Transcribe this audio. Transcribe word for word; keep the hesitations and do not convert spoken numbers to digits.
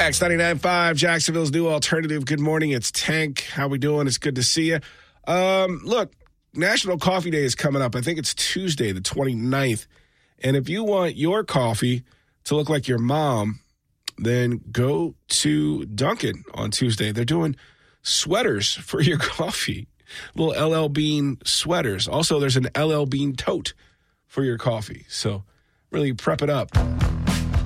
X ninety-nine point five, Jacksonville's new alternative. Good morning. It's Tank. How we doing? It's good to see you. Um, look, National Coffee Day is coming up. I think it's Tuesday, the twenty-ninth. And if you want your coffee to look like your mom, then go to Dunkin' on Tuesday. They're doing sweaters for your coffee, little L L Bean sweaters. Also, there's an L L Bean tote for your coffee. So really prep it up.